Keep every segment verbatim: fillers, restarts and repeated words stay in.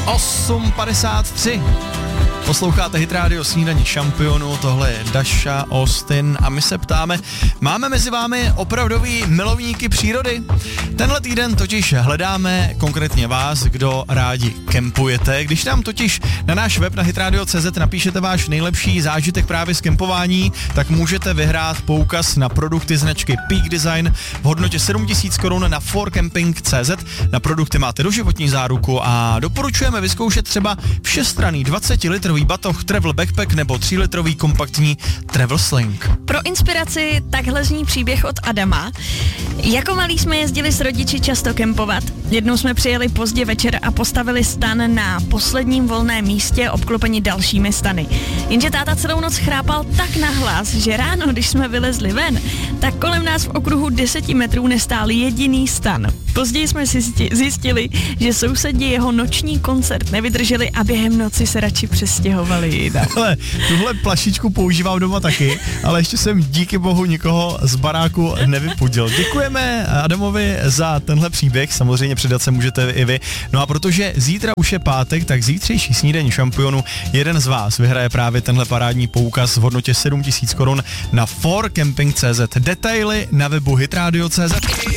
osm padesát tři. Posloucháte Hit Radio Snídaní šampionů, tohle je Dasha, Austin a my se ptáme, máme mezi vámi opravdový milovníky přírody? Tenhle týden totiž hledáme konkrétně vás, kdo rádi kempujete. Když nám totiž na náš web na hitradio tečka cz napíšete váš nejlepší zážitek právě z kempování, tak můžete vyhrát poukaz na produkty značky Peak Design v hodnotě sedm tisíc korun na for camping tečka cz. Na produkty máte doživotní záruku a doporučujeme vyzkoušet třeba všestranný dvacetilitrový batoh Travel Backpack nebo třílitrový kompaktní Travel Sling. Pro inspiraci takhle zní příběh od Adama. Jako malí jsme jezdili s rodiči často kempovat. Jednou jsme přijeli pozdě večer a postavili stan na posledním volném místě obklopeni dalšími stany. Jenže táta celou noc chrápal tak nahlas, že ráno, když jsme vylezli ven, tak kolem nás v okruhu deseti metrů nestál jediný stan. Později jsme si zjistili, že sousedi jeho noční koncert nevydrželi a během noci se radši přestěhovali jinam. Hele, tuhle plašičku používám doma taky, ale ještě jsem díky bohu nikoho z baráku nevypudil. Děkujeme Adamovi za tenhle příběh, samozřejmě předat se můžete i vy. No a protože zítra už je pátek, tak zítřejší snídaní šampionu jeden z vás vyhraje právě tenhle parádní poukaz v hodnotě sedm tisíc korun na for camping tečka cz. Detaily na webu hitradio tečka cz.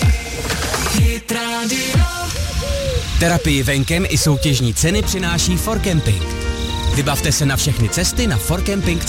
Terapii venkem i soutěžní ceny přináší for camping. Vybavte se na všechny cesty na for camping